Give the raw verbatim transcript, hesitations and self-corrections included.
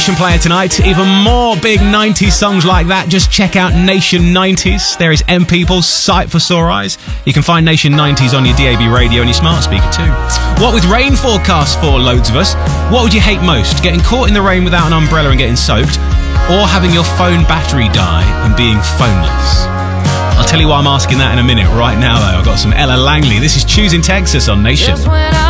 Player tonight. Even more big nineties songs like that. Just check out Nation nineties. There is M People's Sight for Sore Eyes. You can find Nation nineties on your D A B radio and your smart speaker too. What with rain forecasts for loads of us, what would you hate most? Getting caught in the rain without an umbrella and getting soaked, or having your phone battery die and being phoneless? I'll tell you why I'm asking that in a minute. Right now though, I've got some Ella Langley. This is Choosing Texas on Nation.